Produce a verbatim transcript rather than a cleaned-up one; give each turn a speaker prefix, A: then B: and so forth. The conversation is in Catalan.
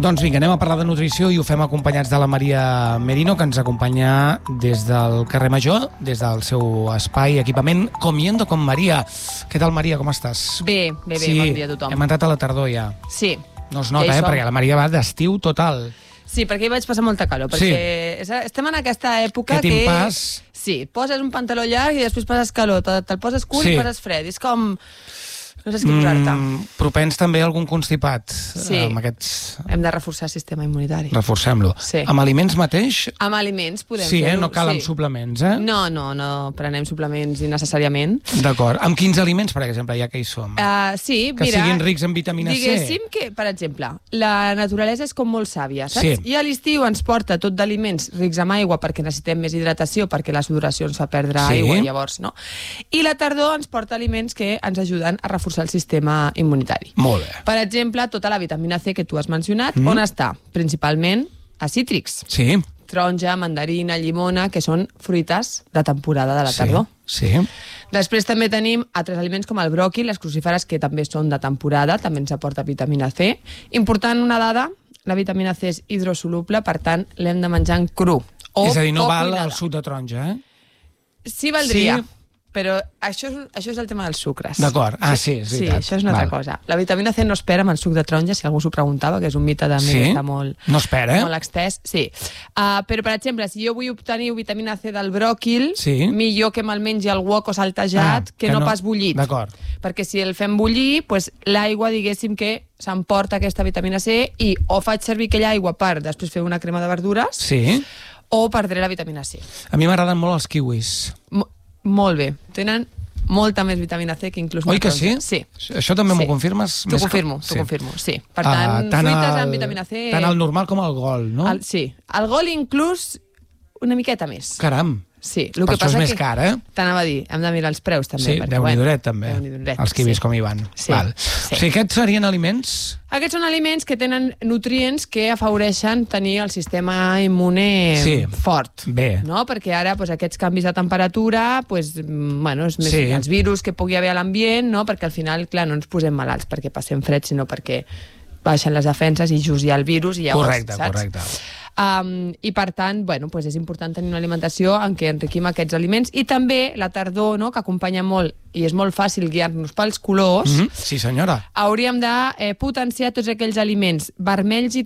A: Doncs vinga, anem a parlar de nutrició i ho fem acompanyats de la Maria Merino, que ens acompanya des del carrer Major, des del seu espai, equipament Comiendo con Maria. Què tal, Maria, com estàs?
B: Bé, bé, bé,
A: sí,
B: bon dia a tothom.
A: Hem entrat a la tardor ja.
B: Sí.
A: No es nota, eh, perquè la Maria va d'estiu total.
B: Sí, perquè hi vaig passar molta calor, perquè sí. estem en aquesta època
A: que...
B: que...
A: Pas...
B: Sí, poses un pantaló llarg i després passes calor, te'l te poses curt sí. i passes fred. És com... No sé què posar-te.
A: Mm, propens també a algun constipat.
B: Sí,
A: amb aquests...
B: hem de reforçar el sistema immunitari.
A: Reforcem-lo.
B: Sí.
A: Amb aliments mateix?
B: Amb aliments podem
A: sí,
B: fer-ho.
A: Eh? No cal
B: sí.
A: amb suplements, eh?
B: No, no, no prenem suplements innecessàriament.
A: D'acord. Amb quins aliments, per exemple, ja que hi som?
B: Uh, sí,
A: que
B: mira...
A: Que siguin rics en vitamina C.
B: Diguéssim que, per exemple, la naturalesa és com molt sàvia, saps?
A: Sí.
B: I a l'estiu ens porta tot d'aliments rics amb aigua perquè necessitem més hidratació, perquè la sudoració ens fa perdre
A: sí.
B: aigua, llavors, no? I la tardor ens porta aliments que ens ajuden a reforçar el sistema immunitari.
A: Molt bé.
B: Per exemple, tota la vitamina C que tu has mencionat,
A: mm.
B: on està? Principalment a cítrics.
A: Sí.
B: Taronja, mandarina, llimona, que són fruites de temporada de la tardor.
A: Sí, sí.
B: Després també tenim altres aliments com el bròquil, les crucíferes, que també són de temporada, també ens aporta vitamina C. Important una dada, la vitamina C és hidrosoluble, per tant, l'hem de menjar en cru. O,
A: és a dir, no val
B: cuinada.
A: el suc de taronja, eh?
B: Sí, valdria.
A: Sí.
B: Però això és, això és el tema dels sucres.
A: D'acord. Ah, sí, és veritat.
B: Sí, això és una altra
A: val.
B: cosa. La vitamina C no espera amb el suc de taronja, si algú s'ho preguntava, que és un mite també
A: sí?
B: que està molt,
A: no espera, eh?
B: molt extès. Sí. Uh, però, per exemple, si jo vull obtenir vitamina C del bròquil,
A: sí?
B: millor que me'l mengi al wok o saltejat ah, que, que no, no pas bullit.
A: D'acord.
B: Perquè si el fem bullir, pues, l'aigua, diguéssim, que s'emporta aquesta vitamina C i o faig servir aquella aigua per després fer una crema de verdures
A: sí?
B: o perdré la vitamina C.
A: A mi m'agraden molt els kiwis.
B: M molt bé. Tenen molta més vitamina C que inclús...
A: Oi que sí?
B: Sí.
A: Això també m'ho
B: sí.
A: confirmes?
B: T'ho confirmo, t'ho sí. confirmo, sí. Per tant, uh, tant fruites amb vitamina C...
A: Tant el normal com el gol, no?
B: El, sí. El gol inclús una miqueta més.
A: Caram.
B: Sí.
A: El per que passa és més que, car, eh?
B: T'anava a dir, hem de mirar els preus també.
A: Sí,
B: perquè,
A: Déu-n'hi-doret també.
B: Déu
A: Els kiwis
B: sí.
A: com hi van.
B: Sí.
A: Val.
B: Sí.
A: O sigui, aquests serien aliments...
B: Aquests són aliments que tenen nutrients que afavoreixen tenir el sistema immune sí. fort.
A: Bé.
B: No? Perquè ara pues, aquests canvis de temperatura, pues, bueno, és més
A: sí.
B: els virus que pugui haver a l'ambient, no? Perquè al final, clar, no ens posem malalts perquè passem fred, sinó perquè baixen les defenses i just hi ha el virus i llavors,
A: correcte,
B: saps?
A: correcte.
B: Um, I per tant, bueno, pues és important tenir una alimentació en què enriquim aquests aliments i també la tardor, no?, que acompanya molt i és molt fàcil guiar-nos pels colors.
A: Mm-hmm. Sí, senyora.
B: Hauríem de eh, potenciar tots aquells aliments vermells i